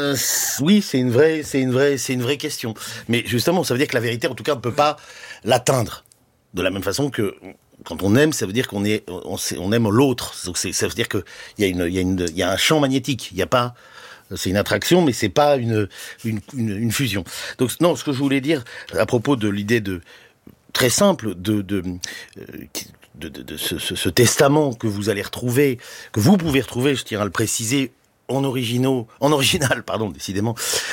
Oui, c'est une vraie question. Mais justement, ça veut dire que la vérité, en tout cas, ne peut pas l'atteindre. De la même façon que quand on aime, ça veut dire qu'on aime l'autre. Donc ça veut dire que il y a un champ magnétique. Il y a pas, c'est une attraction, mais c'est pas une fusion. Donc non, ce que je voulais dire à propos de l'idée très simple de ce testament que vous allez retrouver, que vous pouvez retrouver, je tiens à le préciser, en original, décidément.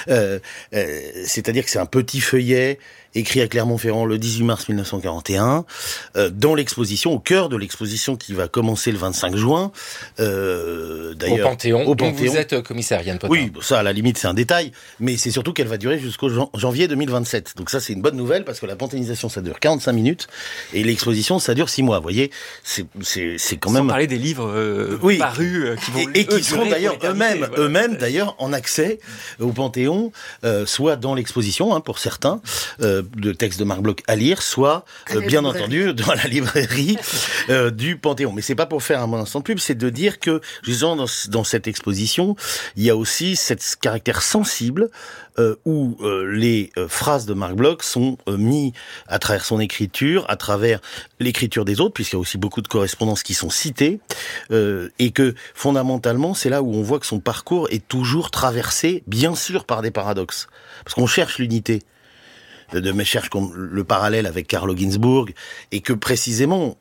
C'est-à-dire que c'est un petit feuillet écrit à Clermont-Ferrand le 18 mars 1941, dans l'exposition, au cœur de l'exposition qui va commencer le 25 juin. D'ailleurs, au Panthéon, dont vous êtes commissaire, Yann Potin. Oui, ça, à la limite, c'est un détail, mais c'est surtout qu'elle va durer jusqu'au janvier 2027. Donc ça, c'est une bonne nouvelle, parce que la panthéonisation, ça dure 45 minutes, et l'exposition, ça dure 6 mois. Vous voyez, c'est quand même... Sans parler des livres parus, qui vont... Et qui seront d'ailleurs eux-mêmes d'ailleurs, en accès au Panthéon, soit dans l'exposition, pour certains, de textes de Marc Bloch à lire, soit, bien entendu, dans la librairie du Panthéon. Mais c'est pas pour faire un instant de pub, c'est de dire que, justement, dans cette exposition, il y a aussi ce caractère sensible où les phrases de Marc Bloch sont mis à travers son écriture, à travers l'écriture des autres, puisqu'il y a aussi beaucoup de correspondances qui sont citées, et que, fondamentalement, c'est là où on voit que son parcours est toujours traversé, bien sûr, par des paradoxes. Parce qu'on cherche l'unité. Cherche le parallèle avec Carlo Ginzburg, et que précisément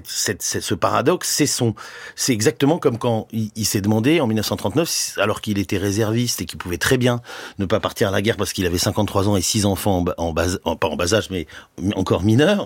ce paradoxe, c'est exactement comme quand il s'est demandé en 1939, alors qu'il était réserviste et qu'il pouvait très bien ne pas partir à la guerre parce qu'il avait 53 ans et 6 enfants pas en bas âge, mais encore mineurs,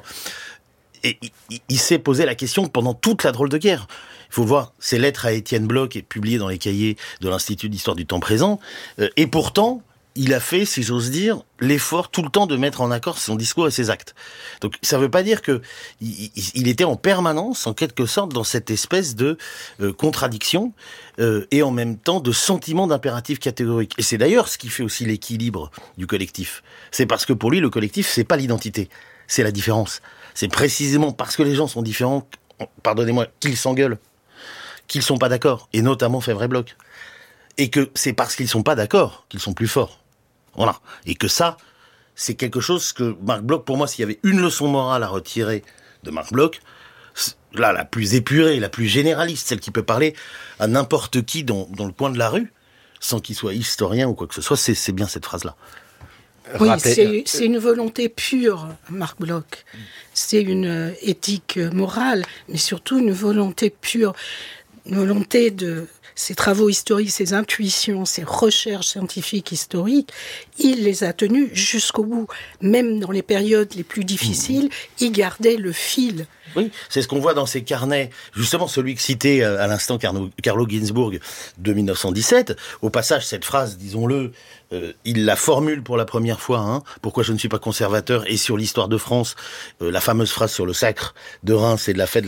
et il s'est posé la question pendant toute la drôle de guerre. Il faut voir, ces lettres à Étienne Bloch, publiées dans les cahiers de l'Institut d'histoire du temps présent, et pourtant, il a fait, si j'ose dire, l'effort tout le temps de mettre en accord son discours et ses actes. Donc ça ne veut pas dire que il était en permanence, en quelque sorte, dans cette espèce de contradiction et en même temps de sentiment d'impératif catégorique. Et c'est d'ailleurs ce qui fait aussi l'équilibre du collectif. C'est parce que pour lui, le collectif, c'est pas l'identité, c'est la différence. C'est précisément parce que les gens sont différents, pardonnez-moi, qu'ils s'engueulent, qu'ils sont pas d'accord, et notamment Febvre et Bloch. Et que c'est parce qu'ils sont pas d'accord qu'ils sont plus forts. Voilà. Et que ça, c'est quelque chose que Marc Bloch, pour moi, s'il y avait une leçon morale à retirer de Marc Bloch, là, la plus épurée, la plus généraliste, celle qui peut parler à n'importe qui dans le coin de la rue, sans qu'il soit historien ou quoi que ce soit, c'est bien cette phrase-là. Oui, c'est une volonté pure, Marc Bloch. C'est une éthique morale, mais surtout une volonté pure. Une volonté de... Ses travaux historiques, ses intuitions, ses recherches scientifiques historiques, il les a tenues jusqu'au bout. Même dans les périodes les plus difficiles, il gardait le fil. Oui, c'est ce qu'on voit dans ses carnets. Justement, celui que citait à l'instant Carlo Ginzburg de 1917. Au passage, cette phrase, disons-le, il la formule pour la première fois, pourquoi je ne suis pas conservateur, et sur l'histoire de France, la fameuse phrase sur le sacre de Reims et de la fête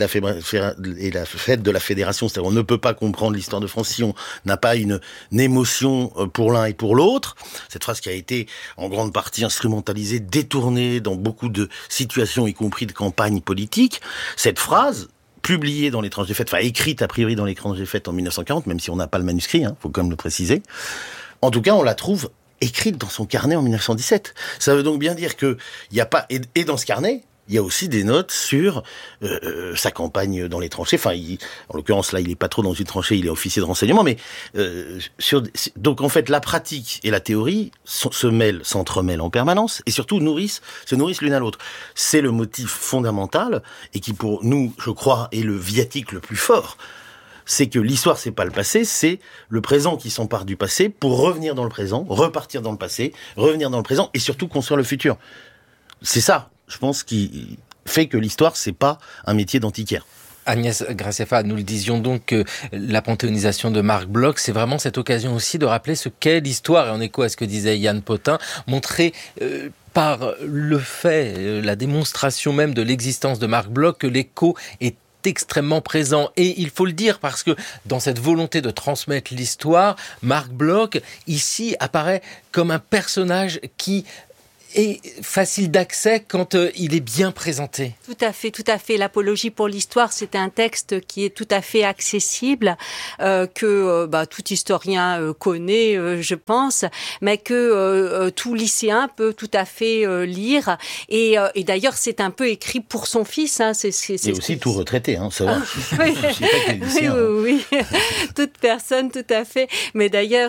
de la fédération, c'est-à-dire on ne peut pas comprendre l'histoire de France si on n'a pas une émotion pour l'un et pour l'autre. Cette phrase qui a été en grande partie instrumentalisée, détournée dans beaucoup de situations, y compris de campagnes politiques. Cette phrase, publiée dans l'Étrange des Fêtes, enfin écrite a priori dans l'Étrange des Fêtes en 1940, même si on n'a pas le manuscrit, faut quand même le préciser. En tout cas, on la trouve écrite dans son carnet en 1917. Ça veut donc bien dire que il y a pas, et dans ce carnet, il y a aussi des notes sur sa campagne dans les tranchées. Enfin, en l'occurrence, là, il est pas trop dans une tranchée, il est officier de renseignement, mais donc en fait, la pratique et la théorie s'entremêlent en permanence, et surtout se nourrissent l'une à l'autre. C'est le motif fondamental, et qui pour nous, je crois, est le viatique le plus fort. C'est que l'histoire, c'est pas le passé, c'est le présent qui s'empare du passé pour revenir dans le présent, repartir dans le passé, revenir dans le présent, et surtout construire le futur. C'est ça, je pense, qui fait que l'histoire, c'est pas un métier d'antiquaire. Agnès Graceffa, nous le disions donc que la panthéonisation de Marc Bloch, c'est vraiment cette occasion aussi de rappeler ce qu'est l'histoire, et en écho à ce que disait Yann Potin, montrer par le fait, la démonstration même de l'existence de Marc Bloch, que l'écho est extrêmement présent. Et il faut le dire parce que dans cette volonté de transmettre l'histoire, Marc Bloch, ici, apparaît comme un personnage qui est facile d'accès quand il est bien présenté. Tout à fait. L'Apologie pour l'histoire, c'est un texte qui est tout à fait accessible, que tout historien connaît, je pense, mais que tout lycéen peut tout à fait lire. Et d'ailleurs, c'est un peu écrit pour son fils. Et aussi tout retraité, ça va. Oui. Toute personne, tout à fait. Mais d'ailleurs,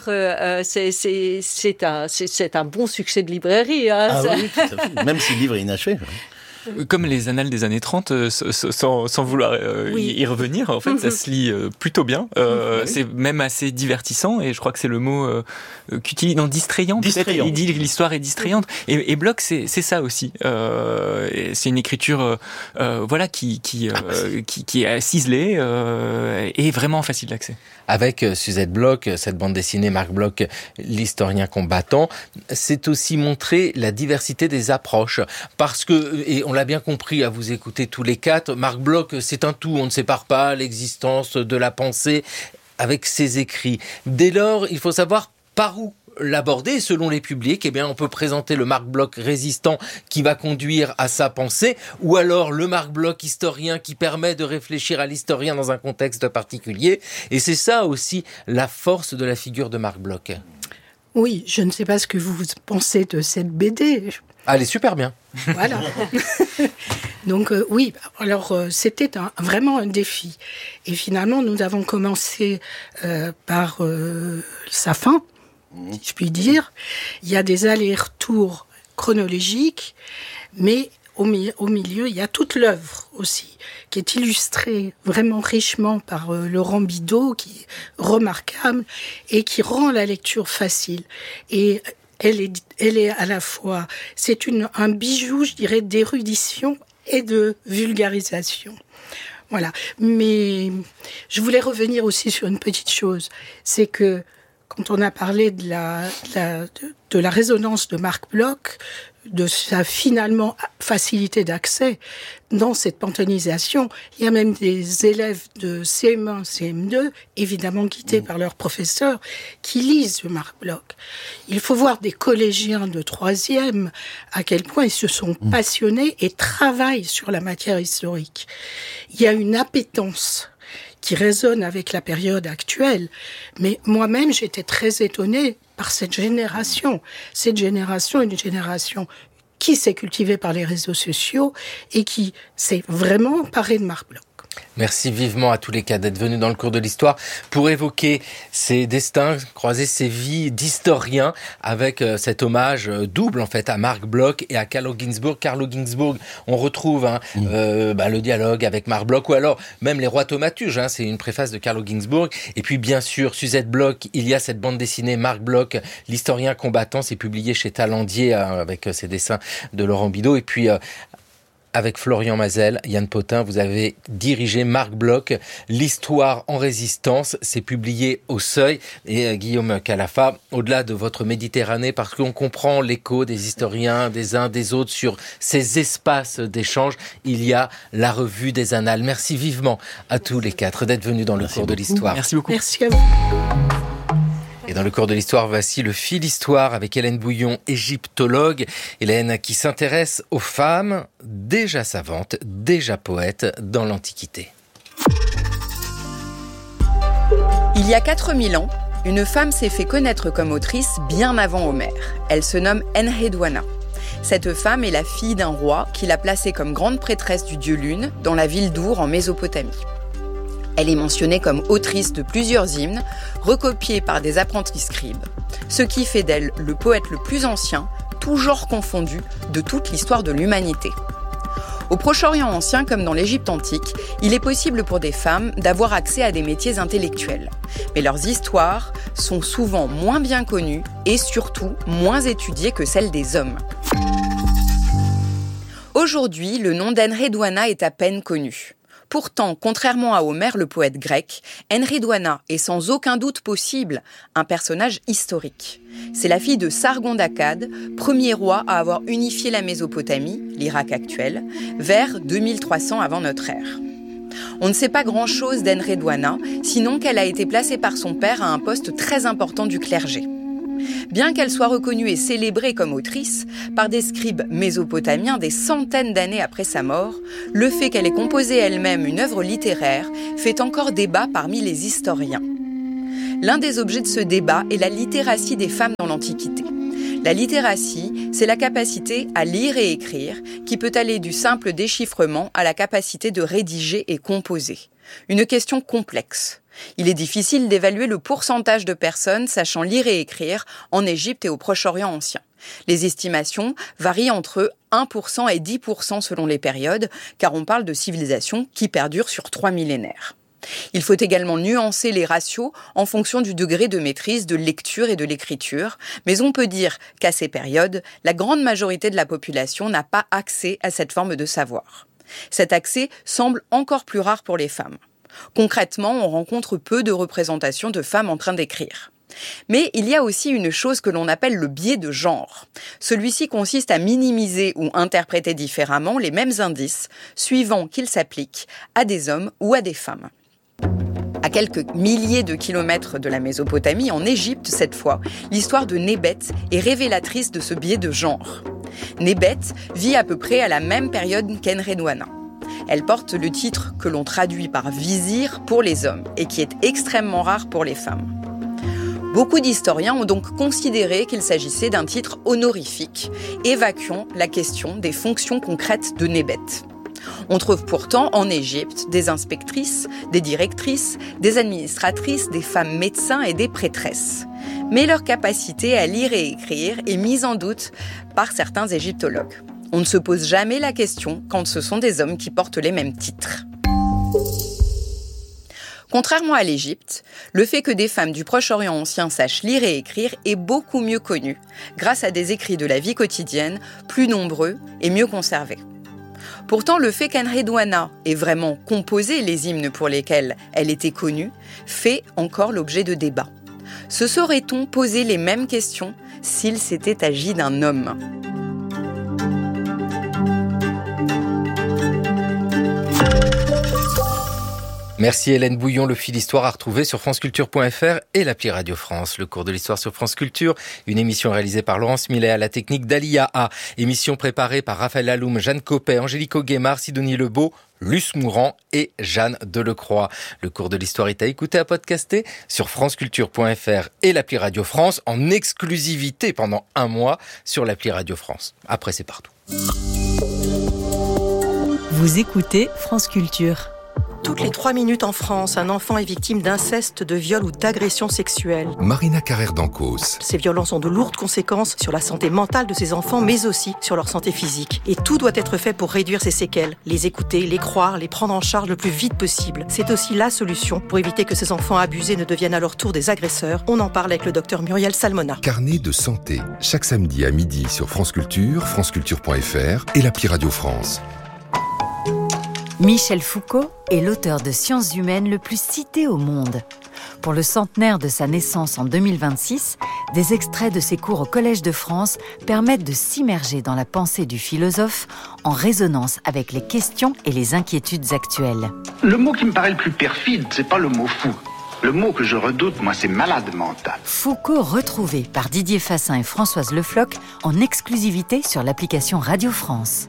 c'est un bon succès de librairie. Oui, tout à fait. Même si le livre est inachevé. Comme les annales des années 30, sans vouloir y revenir, en fait, ça se lit plutôt bien. C'est même assez divertissant, et je crois que c'est le mot qu'utilise dans distrayant. Il dit que l'histoire est distrayante. Et Bloch, c'est ça aussi. C'est une écriture, qui est ciselée et vraiment facile d'accès. Avec Suzette Bloch, cette bande dessinée Marc Bloch, l'historien combattant, c'est aussi montrer la diversité des approches. Parce que, et on l'a bien compris à vous écouter tous les quatre, Marc Bloch, c'est un tout, on ne sépare pas l'existence de la pensée avec ses écrits. Dès lors, il faut savoir par où l'aborder. Selon les publics, on peut présenter le Marc Bloch résistant qui va conduire à sa pensée, ou alors le Marc Bloch historien qui permet de réfléchir à l'historien dans un contexte particulier. Et c'est ça aussi la force de la figure de Marc Bloch. Oui, je ne sais pas ce que vous pensez de cette BD. Elle est super bien. Voilà. Donc oui, alors c'était vraiment un défi. Et finalement, nous avons commencé par sa fin, si je puis dire. Il y a des allers-retours chronologiques, mais au milieu, il y a toute l'œuvre aussi, qui est illustrée vraiment richement par Laurent Bidault, qui est remarquable et qui rend la lecture facile. Et elle est à la fois, c'est un bijou, je dirais, d'érudition et de vulgarisation. Voilà. Mais je voulais revenir aussi sur une petite chose, c'est que quand on a parlé de la résonance de Marc Bloch, de sa finalement facilité d'accès dans cette panthéonisation, il y a même des élèves de CM1, CM2, évidemment guidés par leurs professeurs, qui lisent Marc Bloch. Il faut voir des collégiens de 3e à quel point ils se sont passionnés et travaillent sur la matière historique. Il y a une appétence qui résonne avec la période actuelle. Mais moi-même, j'étais très étonnée par cette génération. Cette génération est une génération qui s'est cultivée par les réseaux sociaux et qui s'est vraiment emparée de Marc Bloch. Merci vivement à tous les quatre d'être venus dans le cours de l'histoire pour évoquer ces destins, croiser ces vies d'historiens avec cet hommage double en fait à Marc Bloch et à Carlo Ginzburg. Carlo Ginzburg, on retrouve le dialogue avec Marc Bloch ou alors même les Rois thaumaturges, c'est une préface de Carlo Ginzburg. Et puis bien sûr Suzette Bloch, il y a cette bande dessinée Marc Bloch, l'historien combattant, c'est publié chez Talandier avec ses dessins de Laurent Bidault. Et puis avec Florian Mazel, Yann Potin, vous avez dirigé Marc Bloch, l'histoire en résistance, c'est publié au Seuil. Et Guillaume Calafa, au-delà de votre Méditerranée, parce qu'on comprend l'écho des historiens, des uns, des autres, sur ces espaces d'échange, il y a la revue des Annales. Merci vivement à tous les quatre d'être venus dans le cours de l'histoire. Merci beaucoup. Merci à vous. Et dans le cours de l'histoire, voici le fil histoire avec Hélène Bouillon, égyptologue. Hélène qui s'intéresse aux femmes déjà savantes, déjà poètes dans l'Antiquité. Il y a 4000 ans, une femme s'est fait connaître comme autrice bien avant Homère. Elle se nomme Enheduanna. Cette femme est la fille d'un roi qui l'a placée comme grande prêtresse du dieu Lune dans la ville d'Our en Mésopotamie. Elle est mentionnée comme autrice de plusieurs hymnes, recopiés par des apprentis scribes, ce qui fait d'elle le poète le plus ancien, tout genre confondu, de toute l'histoire de l'humanité. Au Proche-Orient ancien comme dans l'Égypte antique, il est possible pour des femmes d'avoir accès à des métiers intellectuels. Mais leurs histoires sont souvent moins bien connues et surtout moins étudiées que celles des hommes. Aujourd'hui, le nom d'Enheduanna est à peine connu. Pourtant, contrairement à Homère, le poète grec, Enheduanna est sans aucun doute possible un personnage historique. C'est la fille de Sargon d'Akkad, premier roi à avoir unifié la Mésopotamie, l'Irak actuel, vers 2300 avant notre ère. On ne sait pas grand-chose d'Enheduanna, sinon qu'elle a été placée par son père à un poste très important du clergé. Bien qu'elle soit reconnue et célébrée comme autrice par des scribes mésopotamiens des centaines d'années après sa mort, le fait qu'elle ait composé elle-même une œuvre littéraire fait encore débat parmi les historiens. L'un des objets de ce débat est la littératie des femmes dans l'Antiquité. La littératie, c'est la capacité à lire et écrire, qui peut aller du simple déchiffrement à la capacité de rédiger et composer. Une question complexe. Il est difficile d'évaluer le pourcentage de personnes sachant lire et écrire en Égypte et au Proche-Orient ancien. Les estimations varient entre 1% et 10% selon les périodes, car on parle de civilisations qui perdurent sur 3 millénaires. Il faut également nuancer les ratios en fonction du degré de maîtrise de lecture et de l'écriture, mais on peut dire qu'à ces périodes, la grande majorité de la population n'a pas accès à cette forme de savoir. Cet accès semble encore plus rare pour les femmes. Concrètement, on rencontre peu de représentations de femmes en train d'écrire. Mais il y a aussi une chose que l'on appelle le biais de genre. Celui-ci consiste à minimiser ou interpréter différemment les mêmes indices, suivant qu'ils s'appliquent à des hommes ou à des femmes. À quelques milliers de kilomètres de la Mésopotamie, en Égypte cette fois, l'histoire de Nébet est révélatrice de ce biais de genre. Nébet vit à peu près à la même période qu'Enredouana. Elle porte le titre que l'on traduit par vizir pour les hommes et qui est extrêmement rare pour les femmes. Beaucoup d'historiens ont donc considéré qu'il s'agissait d'un titre honorifique, évacuant la question des fonctions concrètes de Nébet. On trouve pourtant en Égypte des inspectrices, des directrices, des administratrices, des femmes médecins et des prêtresses. Mais leur capacité à lire et écrire est mise en doute par certains égyptologues. On ne se pose jamais la question quand ce sont des hommes qui portent les mêmes titres. Contrairement à l'Égypte, le fait que des femmes du Proche-Orient ancien sachent lire et écrire est beaucoup mieux connu, grâce à des écrits de la vie quotidienne plus nombreux et mieux conservés. Pourtant, le fait qu'Enredouana ait vraiment composé les hymnes pour lesquels elle était connue fait encore l'objet de débats. Se serait-on posé les mêmes questions s'il s'était agi d'un homme ? Merci Hélène Bouillon, le fil d'histoire à retrouver sur franceculture.fr et l'appli Radio France. Le cours de l'histoire sur France Culture, une émission réalisée par Laurence Millet à la technique d'Alia A. Émission préparée par Raphaël Alloum, Jeanne Copet, Angélique Auguemard, Sidonie Lebeau, Luce Mourant et Jeanne Delecroix. Le cours de l'histoire est à écouter, à podcaster sur franceculture.fr et l'appli Radio France en exclusivité pendant 1 mois sur l'appli Radio France. Après, c'est partout. Vous écoutez France Culture. Toutes les 3 minutes en France, un enfant est victime d'inceste, de viol ou d'agression sexuelle. Marina Carrère-Dancos. Ces violences ont de lourdes conséquences sur la santé mentale de ces enfants, mais aussi sur leur santé physique. Et tout doit être fait pour réduire ces séquelles. Les écouter, les croire, les prendre en charge le plus vite possible. C'est aussi la solution pour éviter que ces enfants abusés ne deviennent à leur tour des agresseurs. On en parle avec le docteur Muriel Salmona. Carnet de santé, chaque samedi à midi sur France Culture, franceculture.fr et l'appli Radio France. Michel Foucault est l'auteur de sciences humaines le plus cité au monde. Pour le centenaire de sa naissance en 2026, des extraits de ses cours au Collège de France permettent de s'immerger dans la pensée du philosophe en résonance avec les questions et les inquiétudes actuelles. Le mot qui me paraît le plus perfide, c'est pas le mot fou. Le mot que je redoute, moi, c'est malade mental. Foucault retrouvé par Didier Fassin et Françoise Le Floch en exclusivité sur l'application Radio France.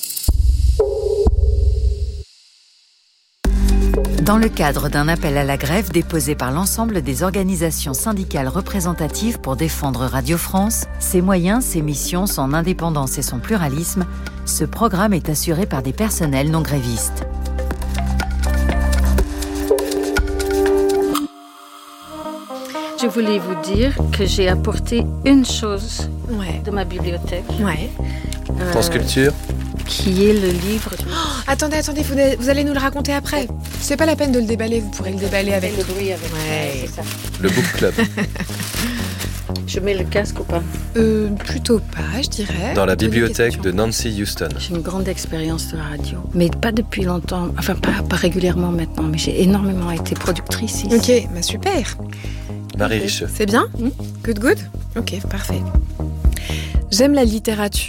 Dans le cadre d'un appel à la grève déposé par l'ensemble des organisations syndicales représentatives pour défendre Radio France, ses moyens, ses missions, son indépendance et son pluralisme, ce programme est assuré par des personnels non grévistes. Je voulais vous dire que j'ai apporté une chose de ma bibliothèque. France Culture. Qui est le livre... Attendez, vous allez nous le raconter après. C'est pas la peine de le déballer, vous pourrez le déballer avec le bruit avec c'est ça. Le Book Club. Je mets le casque ou pas? Plutôt pas, je dirais. Dans la bibliothèque de Nancy Houston. J'ai une grande expérience de radio, mais pas depuis longtemps, enfin pas régulièrement maintenant, mais j'ai énormément été productrice ici. Ok, bah super. Marie Richeux. C'est bien? Good. Ok, parfait. J'aime la littérature,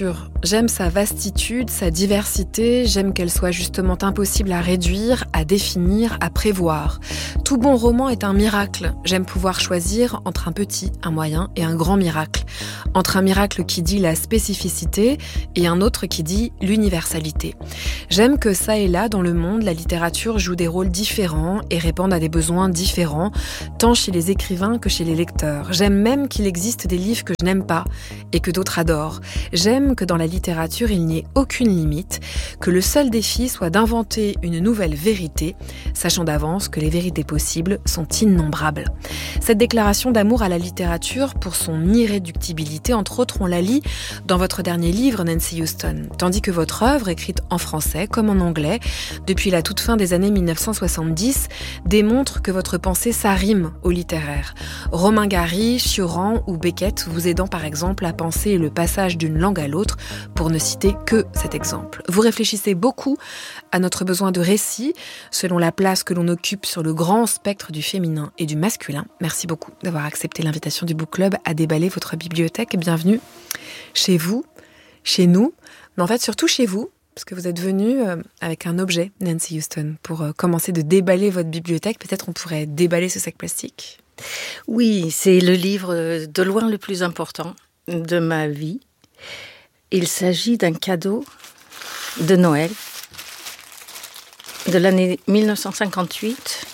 J'aime sa vastitude, sa diversité, j'aime qu'elle soit justement impossible à réduire, à définir, à prévoir. Tout bon roman est un miracle. J'aime pouvoir choisir entre un petit, un moyen et un grand miracle. Entre un miracle qui dit la spécificité et un autre qui dit l'universalité. J'aime que ça et là, dans le monde, la littérature joue des rôles différents et réponde à des besoins différents, tant chez les écrivains que chez les lecteurs. J'aime même qu'il existe des livres que je n'aime pas et que d'autres adorent. J'aime que dans la littérature, il n'y ait aucune limite, que le seul défi soit d'inventer une nouvelle vérité, sachant d'avance que les vérités possibles sont innombrables. Cette déclaration d'amour à la littérature, pour son irréductibilité, entre autres, on la lit dans votre dernier livre, Nancy Houston, tandis que votre œuvre, écrite en français comme en anglais, depuis la toute fin des années 1970, démontre que votre pensée s'arrime au littéraire. Romain Gary, Cioran ou Beckett vous aidant par exemple à penser le passage d'une langue à l'autre, pour ne citer que cet exemple. Vous réfléchissez beaucoup à notre besoin de récit, selon la place que l'on occupe sur le grand spectre du féminin et du masculin. Merci beaucoup d'avoir accepté l'invitation du Book Club à déballer votre bibliothèque. Bienvenue chez vous, chez nous, mais en fait surtout chez vous, parce que vous êtes venu avec un objet, Nancy Houston, pour commencer de déballer votre bibliothèque. Peut-être on pourrait déballer ce sac plastique. Oui, c'est le livre de loin le plus important de ma vie. Il s'agit d'un cadeau de Noël de l'année 1958.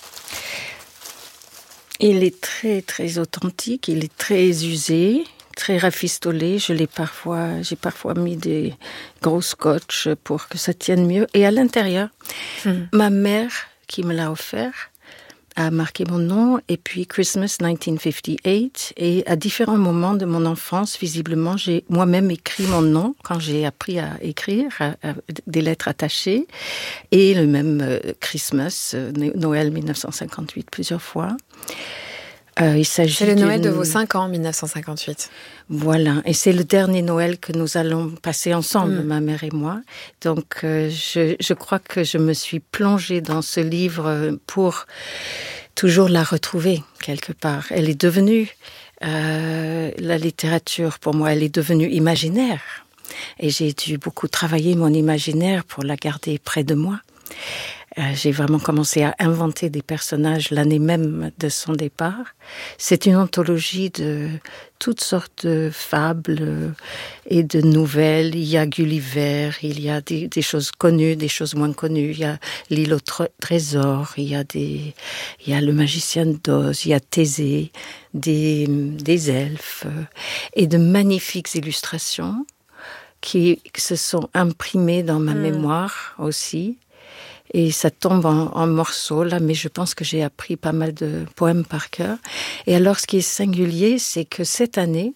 Il est très, très authentique, il est très usé, très rafistolé. J'ai parfois mis des gros scotch pour que ça tienne mieux. Et à l'intérieur, ma mère, qui me l'a offert, a marqué mon nom, et puis Christmas 1958, et à différents moments de mon enfance, visiblement, j'ai moi-même écrit mon nom quand j'ai appris à écrire, des lettres attachées, et le même Christmas, Noël 1958, plusieurs fois. C'est le Noël de vos 5 ans, 1958. Voilà, et c'est le dernier Noël que nous allons passer ensemble, ma mère et moi. Donc, je crois que je me suis plongée dans ce livre pour toujours la retrouver quelque part. Elle est devenue, la littérature pour moi, elle est devenue imaginaire. Et j'ai dû beaucoup travailler mon imaginaire pour la garder près de moi. J'ai vraiment commencé à inventer des personnages l'année même de son départ. C'est une anthologie de toutes sortes de fables et de nouvelles. Il y a Gulliver, il y a des choses connues, des choses moins connues. Il y a l'île au trésor, il y a le magicien d'Oz, il y a Thésée, des elfes et de magnifiques illustrations qui se sont imprimées dans ma mémoire aussi. Et ça tombe en morceaux, là, mais je pense que j'ai appris pas mal de poèmes par cœur. Et alors, ce qui est singulier, c'est que cette année,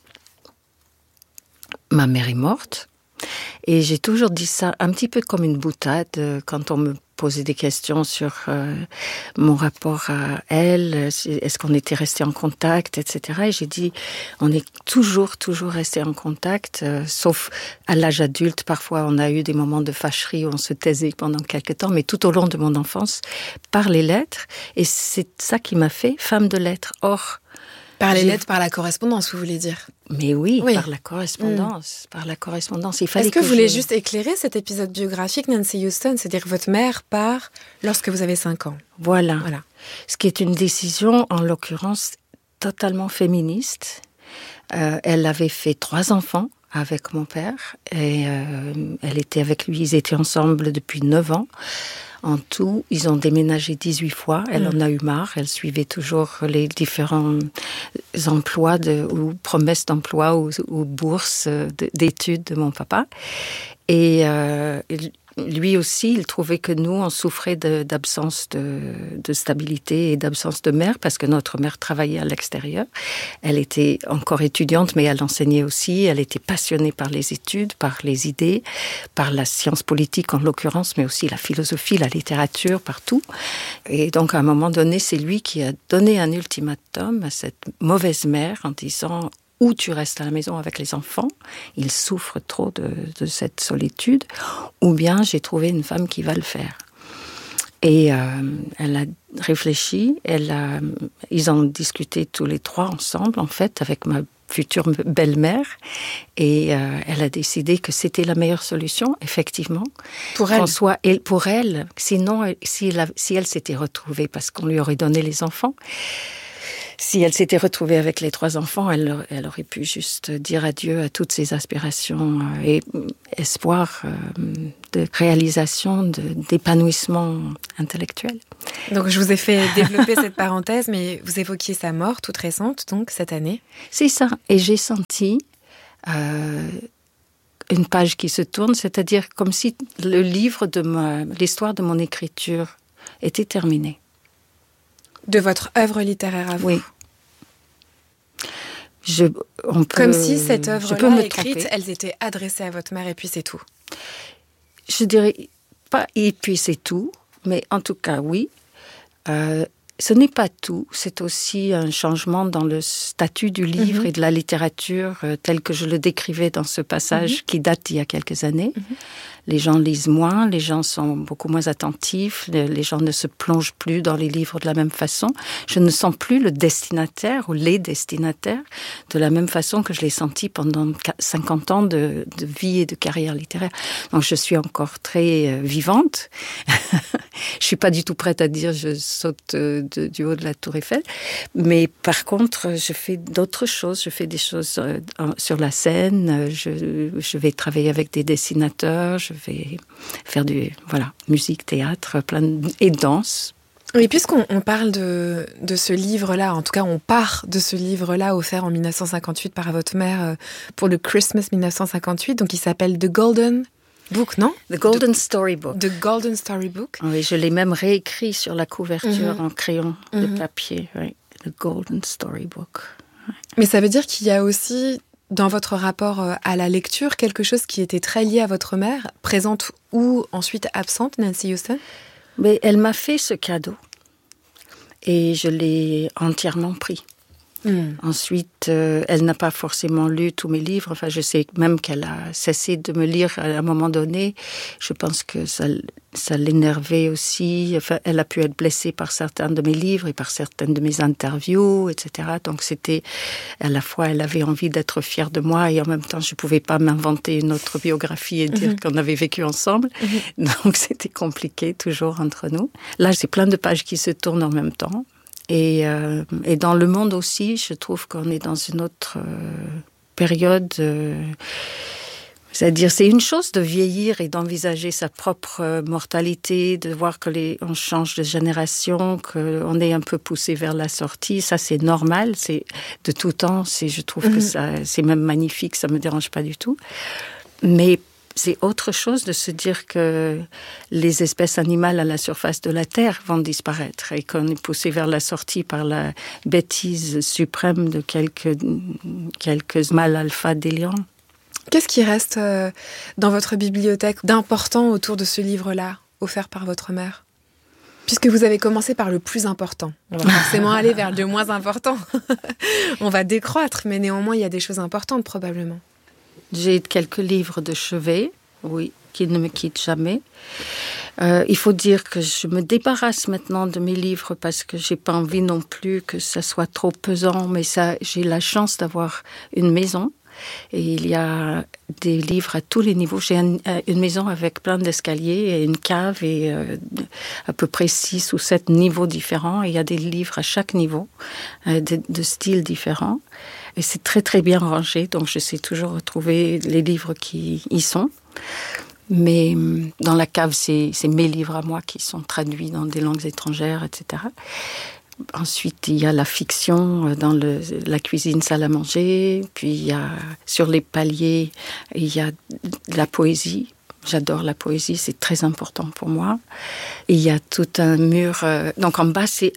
ma mère est morte. Et j'ai toujours dit ça un petit peu comme une boutade quand on me posait des questions sur mon rapport à elle, est-ce qu'on était restés en contact, etc. Et j'ai dit, on est toujours restés en contact, sauf à l'âge adulte. Parfois, on a eu des moments de fâcherie où on se taisait pendant quelques temps, mais tout au long de mon enfance, par les lettres. Et c'est ça qui m'a fait femme de lettres. Or, par les lettres, par la correspondance, vous voulez dire? Mais oui, par la correspondance. Par la correspondance. Est-ce que vous voulez juste éclairer cet épisode biographique, Nancy Houston? C'est-à-dire que votre mère part lorsque vous avez 5 ans. Voilà. Ce qui est une décision, en l'occurrence, totalement féministe. Elle avait fait 3 enfants avec mon père. Et elle était avec lui. Ils étaient ensemble depuis 9 ans. En tout, ils ont déménagé 18 fois. Elle en a eu marre. Elle suivait toujours les différents emplois ou promesses d'emploi ou bourses d'études de mon papa. Et lui aussi, il trouvait que nous, on souffrait d'absence de stabilité et d'absence de mère, parce que notre mère travaillait à l'extérieur. Elle était encore étudiante, mais elle enseignait aussi. Elle était passionnée par les études, par les idées, par la science politique en l'occurrence, mais aussi la philosophie, la littérature, partout. Et donc, à un moment donné, c'est lui qui a donné un ultimatum à cette mauvaise mère en disant: ou tu restes à la maison avec les enfants, ils souffrent trop de cette solitude, ou bien j'ai trouvé une femme qui va le faire. Et elle a réfléchi, ils ont discuté tous les 3 ensemble, en fait, avec ma future belle-mère. Et elle a décidé que c'était la meilleure solution, effectivement. Pour elle. François, et pour elle. Sinon, si elle s'était retrouvée, parce qu'on lui aurait donné les enfants, si elle s'était retrouvée avec les 3 enfants, elle aurait pu juste dire adieu à toutes ses aspirations et espoirs de réalisation, d'épanouissement intellectuel. Donc je vous ai fait développer cette parenthèse, mais vous évoquiez sa mort toute récente, donc cette année. C'est ça. Et j'ai senti une page qui se tourne, c'est-à-dire comme si le livre l'histoire de mon écriture était terminée. De votre œuvre littéraire à vous. Oui. Comme si cette œuvre-là écrite, elles étaient adressées à votre mère et puis c'est tout. Je dirais pas et puis c'est tout, mais en tout cas oui. Ce n'est pas tout, c'est aussi un changement dans le statut du livre et de la littérature tel que je le décrivais dans ce passage qui date d'il y a quelques années. Les gens lisent moins, les gens sont beaucoup moins attentifs, les gens ne se plongent plus dans les livres de la même façon. Je ne sens plus le destinataire ou les destinataires de la même façon que je l'ai senti pendant 50 ans de vie et de carrière littéraire. Donc je suis encore très vivante. Je suis pas du tout prête à dire je saute du haut de la Tour Eiffel, mais par contre je fais d'autres choses. Je fais des choses sur la scène. Je vais travailler avec des dessinateurs. Je vais faire musique, théâtre, et danse. Et puisqu'on parle de ce livre-là, en tout cas on part de ce livre-là offert en 1958 par votre mère pour le Christmas 1958, donc il s'appelle The Golden Book, non? The Golden Storybook. The Golden Storybook. Oui, je l'ai même réécrit sur la couverture en crayon de papier. Oui. The Golden Storybook. Ouais. Mais ça veut dire qu'il y a aussi, dans votre rapport à la lecture, quelque chose qui était très lié à votre mère, présente ou ensuite absente, Nancy Houston? Mais elle m'a fait ce cadeau et je l'ai entièrement pris. Ensuite, elle n'a pas forcément lu tous mes livres. Enfin, je sais même qu'elle a cessé de me lire à un moment donné. Je pense que ça l'énervait aussi. Enfin, elle a pu être blessée par certains de mes livres et par certaines de mes interviews, etc. Donc, c'était à la fois, elle avait envie d'être fière de moi et en même temps, je ne pouvais pas m'inventer une autre biographie et dire qu'on avait vécu ensemble. Donc, c'était compliqué toujours entre nous. Là, c'est plein de pages qui se tournent en même temps. Et dans le monde aussi, je trouve qu'on est dans une autre période. C'est-à-dire, c'est une chose de vieillir et d'envisager sa propre mortalité, de voir on change de génération, qu'on est un peu poussé vers la sortie. Ça, c'est normal. C'est de tout temps. Je trouve que c'est même magnifique. Ça me dérange pas du tout. Mais c'est autre chose de se dire que les espèces animales à la surface de la Terre vont disparaître et qu'on est poussé vers la sortie par la bêtise suprême de quelques mâles alpha déliants. Qu'est-ce qui reste dans votre bibliothèque d'important autour de ce livre-là, offert par votre mère ? Puisque vous avez commencé par le plus important, on va forcément aller vers le moins important. On va décroître, mais néanmoins, il y a des choses importantes probablement. J'ai quelques livres de chevet, oui, qui ne me quittent jamais. Il faut dire que je me débarrasse maintenant de mes livres parce que j'ai pas envie non plus que ça soit trop pesant, mais j'ai la chance d'avoir une maison. Et il y a des livres à tous les niveaux. J'ai une maison avec plein d'escaliers et une cave et à peu près 6 ou 7 niveaux différents. Et il y a des livres à chaque niveau, de styles différents. Et c'est très très bien rangé, donc je sais toujours retrouver les livres qui y sont. Mais dans la cave, c'est mes livres à moi qui sont traduits dans des langues étrangères, etc. Ensuite, il y a la fiction dans la cuisine, salle à manger. Puis il y a sur les paliers, il y a de la poésie. J'adore la poésie, c'est très important pour moi. Et il y a tout un mur. Donc en bas, c'est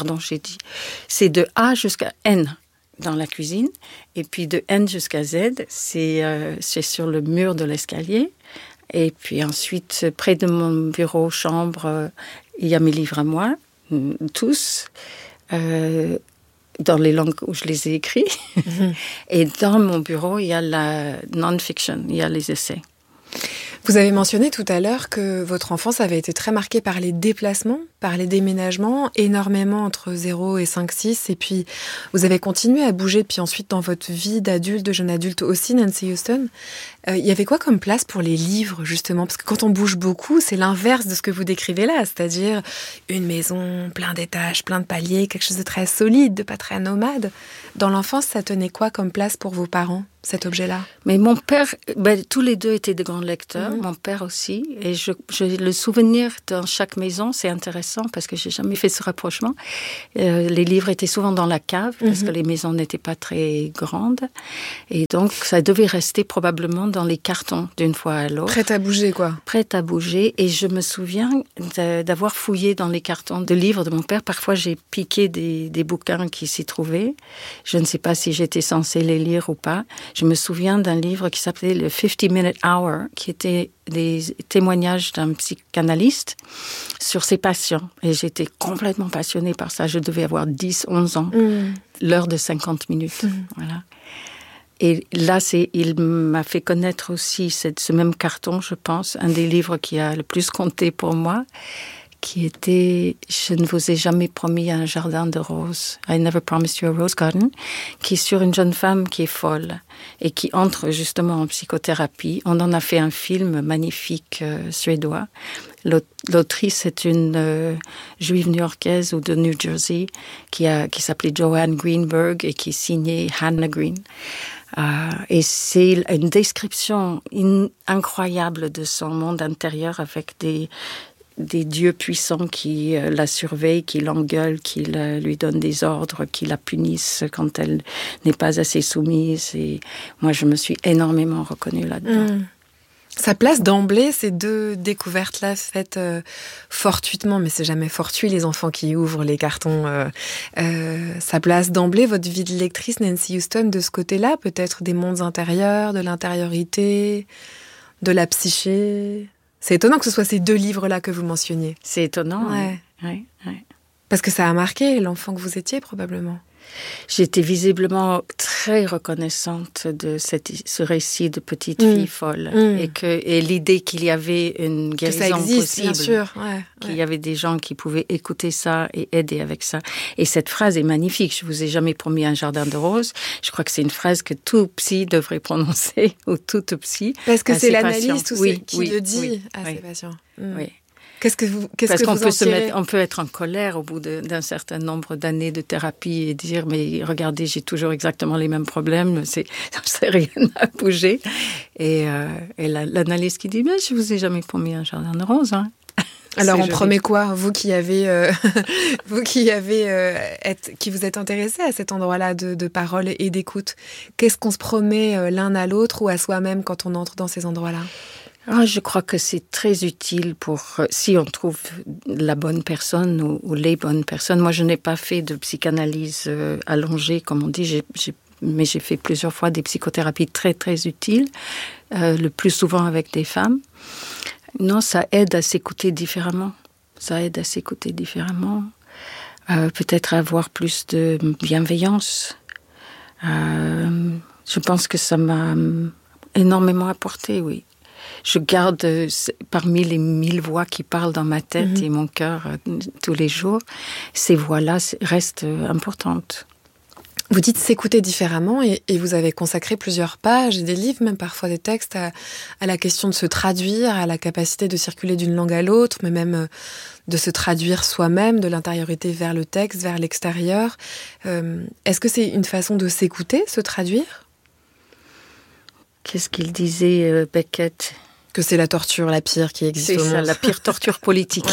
c'est de A jusqu'à N dans la cuisine. Et puis de N jusqu'à Z, c'est sur le mur de l'escalier. Et puis ensuite, près de mon bureau, chambre, il y a mes livres à moi. Tous, dans les langues où je les ai écrits. Et dans mon bureau, il y a la non-fiction, il y a les essais. Vous avez mentionné tout à l'heure que votre enfance avait été très marquée par les déplacements, par les déménagements, énormément entre 0 et 5-6, et puis vous avez continué à bouger, puis ensuite dans votre vie d'adulte, de jeune adulte aussi, Nancy Houston. Il y avait quoi comme place pour les livres, justement? Parce que quand on bouge beaucoup, c'est l'inverse de ce que vous décrivez là, c'est-à-dire une maison, plein d'étages, plein de paliers, quelque chose de très solide, de pas très nomade. Dans l'enfance, ça tenait quoi comme place pour vos parents, cet objet-là? Mais mon père, tous les deux étaient de grands lecteurs, mon père aussi, et j'ai le souvenir dans chaque maison, c'est intéressant parce que j'ai jamais fait ce rapprochement. Les livres étaient souvent dans la cave parce que les maisons n'étaient pas très grandes, et donc ça devait rester probablement dans les cartons d'une fois à l'autre. Prête à bouger, quoi. Prête à bouger, et je me souviens d'avoir fouillé dans les cartons de livres de mon père. Parfois, j'ai piqué des bouquins qui s'y trouvaient. Je ne sais pas si j'étais censée les lire ou pas. Je me souviens d'un livre qui s'appelait le 50-Minute Hour, qui était des témoignages d'un psychanalyste sur ses patients. Et j'étais complètement passionnée par ça. Je devais avoir 10-11 ans. L'heure de 50 minutes. Voilà. Et là, il m'a fait connaître aussi ce même carton, je pense, un des livres qui a le plus compté pour moi, qui était « Je ne vous ai jamais promis un jardin de roses »,« I never promised you a rose garden », qui est sur une jeune femme qui est folle et qui entre justement en psychothérapie. On en a fait un film magnifique suédois. L'autrice est une juive new-yorkaise ou de New Jersey qui s'appelait Joanne Greenberg et qui signait Hannah Green. Et c'est une description incroyable de son monde intérieur avec des dieux puissants qui la surveillent, qui l'engueulent, qui lui donnent des ordres, qui la punissent quand elle n'est pas assez soumise. Et moi, je me suis énormément reconnue là-dedans. Ça place d'emblée ces deux découvertes-là faites fortuitement, mais c'est jamais fortuit les enfants qui ouvrent les cartons. Ça place d'emblée votre vie de lectrice, Nancy Houston, de ce côté-là, peut-être des mondes intérieurs, de l'intériorité, de la psyché. C'est étonnant que ce soit ces deux livres-là que vous mentionniez. C'est étonnant, ouais. Parce que ça a marqué l'enfant que vous étiez, probablement. J'étais visiblement très reconnaissante de ce récit de petite fille folle et l'idée qu'il y avait une guérison possible, bien sûr. Qu'il y avait des gens qui pouvaient écouter ça et aider avec ça. Et cette phrase est magnifique. Je vous ai jamais promis un jardin de roses. Je crois que c'est une phrase que tout psy devrait prononcer ou toute psy. Parce que c'est l'analyste qui le dit à ses patients. Oui. Parce qu'on peut être en colère au bout d'un certain nombre d'années de thérapie et dire mais regardez, j'ai toujours exactement les mêmes problèmes, ça rien à bouger. Et l'analyste qui dit mais je vous ai jamais promis un jardin de roses. Hein. Alors on promet quoi, vous qui vous êtes intéressé à cet endroit-là de parole et d'écoute, qu'est-ce qu'on se promet l'un à l'autre ou à soi-même quand on entre dans ces endroits-là? Je crois que c'est très utile si on trouve la bonne personne ou les bonnes personnes. Moi, je n'ai pas fait de psychanalyse allongée, comme on dit, mais j'ai fait plusieurs fois des psychothérapies très, très utiles, le plus souvent avec des femmes. Non, ça aide à s'écouter différemment. Peut-être avoir plus de bienveillance. Je pense que ça m'a énormément apporté, oui. Je garde parmi les 1000 voix qui parlent dans ma tête et mon cœur tous les jours, ces voix-là restent importantes. Vous dites s'écouter différemment et vous avez consacré plusieurs pages et des livres, même parfois des textes, à la question de se traduire, à la capacité de circuler d'une langue à l'autre, mais même de se traduire soi-même, de l'intériorité vers le texte, vers l'extérieur. Est-ce que c'est une façon de s'écouter, se traduire ? Qu'est-ce qu'il disait, Beckett ? Que c'est la torture la pire qui existe au monde. C'est ça, la pire torture politique.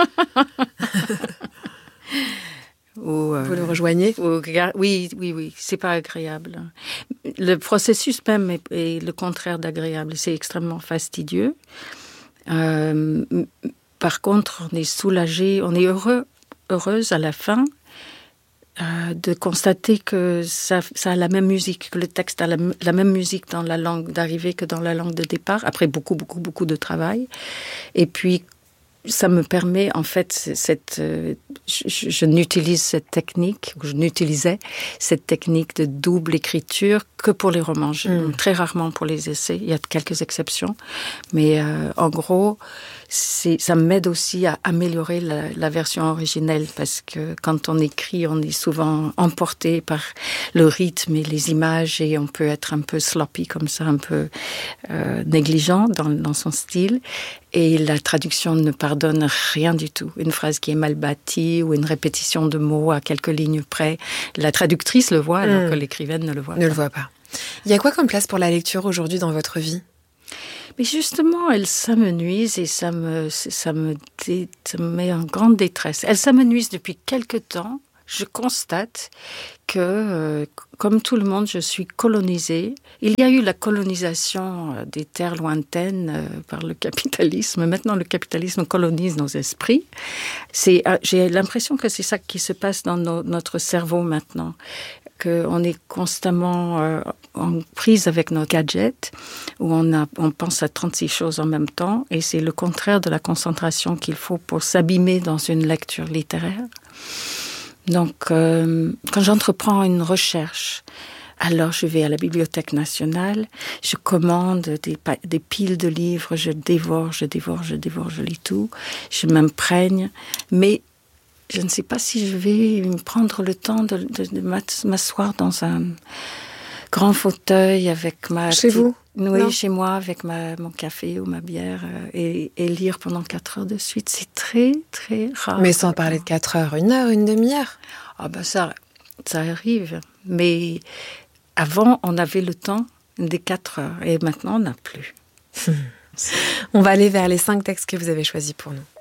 Vous le rejoignez ? Oui, c'est pas agréable. Le processus même est le contraire d'agréable. C'est extrêmement fastidieux. Par contre, on est soulagé, on est heureuse à la fin de constater que ça a la même musique, que le texte a la même musique dans la langue d'arrivée que dans la langue de départ, après beaucoup de travail. Et puis, ça me permet, en fait, je n'utilise cette technique, ou je n'utilisais cette technique de double écriture que pour les romans. Très rarement pour les essais. Il y a quelques exceptions. Mais en gros, ça m'aide aussi à améliorer la version originelle, parce que quand on écrit, on est souvent emporté par le rythme et les images, et on peut être un peu sloppy comme ça, un peu négligent dans son style. Et la traduction ne pardonne rien du tout. Une phrase qui est mal bâtie ou une répétition de mots à quelques lignes près, la traductrice le voit alors que l'écrivaine ne le voit pas. Ne le voit pas. Il y a quoi comme place pour la lecture aujourd'hui dans votre vie ? Mais justement, elle s'amenuise et ça me met en grande détresse. Elle s'amenuise depuis quelque temps. Je constate que, comme tout le monde, je suis colonisée. Il y a eu la colonisation des terres lointaines par le capitalisme. Maintenant, le capitalisme colonise nos esprits. J'ai l'impression que c'est ça qui se passe dans notre cerveau maintenant. Qu'on est constamment en prise avec nos gadgets, où on pense à 36 choses en même temps, et c'est le contraire de la concentration qu'il faut pour s'abîmer dans une lecture littéraire. Donc, quand j'entreprends une recherche, alors je vais à la Bibliothèque nationale, je commande des piles de livres, je dévore, je lis tout, je m'imprègne, mais je ne sais pas si je vais prendre le temps de m'asseoir dans un grand fauteuil avec ma... Chez vous ? Oui, non. Chez moi, avec mon café ou ma bière, et lire pendant 4 heures de suite. C'est très, très rare. Mais sans parler de 4 heures, 1 heure, une demi-heure ? Ah ben ça arrive. Mais avant, on avait le temps des 4 heures, et maintenant, on n'a plus. On va aller vers les 5 textes que vous avez choisis pour nous.